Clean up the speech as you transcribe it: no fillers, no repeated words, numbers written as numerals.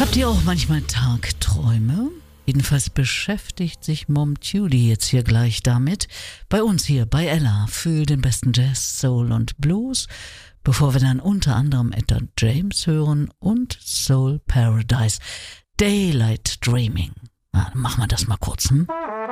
Habt ihr auch manchmal Tagträume? Jedenfalls beschäftigt sich Mom Judy jetzt hier gleich damit. Bei uns hier bei Ella für den besten Jazz, Soul und Blues, bevor wir dann unter anderem Etta James hören und Soul Paradise, Daylight Dreaming. Na, dann machen wir das mal kurz,